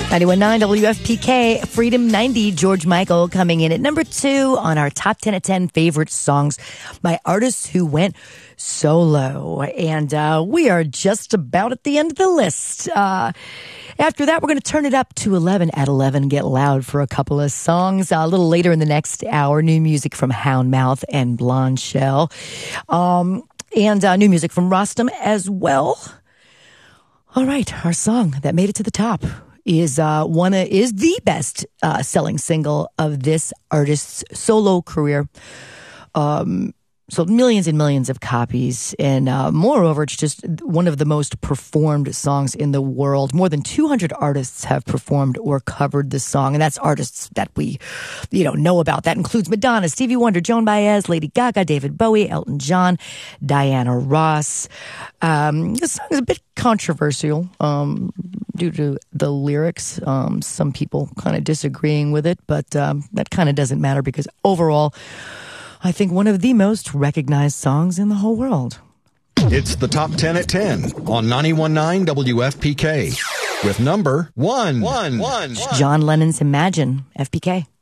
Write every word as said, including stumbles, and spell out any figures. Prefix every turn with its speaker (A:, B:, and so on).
A: ninety-one point nine W F P K, Freedom ninety, George Michael coming in at number two on our top ten at ten favorite songs by artists who went solo. And uh, we are just about at the end of the list. Uh, after that, we're going to turn it up to eleven at eleven, get loud for a couple of songs. Uh, a little later in the next hour, new music from Houndmouth and Blonde Shell. Um, and uh, new music from Rostam as well. All right, our song that made it to the top is uh, one uh, is the best uh, selling single of this artist's solo career. Um, sold millions and millions of copies, and uh, moreover, it's just one of the most performed songs in the world. More than two hundred artists have performed or covered this song, and that's artists that we, you know, know about. That includes Madonna, Stevie Wonder, Joan Baez, Lady Gaga, David Bowie, Elton John, Diana Ross. Um, this song is a bit controversial um, due to the lyrics. Um, some people kind of disagreeing with it, but um, that kind of doesn't matter because overall, I think one of the most recognized songs in the whole world.
B: It's the Top ten at ten on ninety-one point nine W F P K with number one. one, one, one.
A: John Lennon's Imagine, F P K.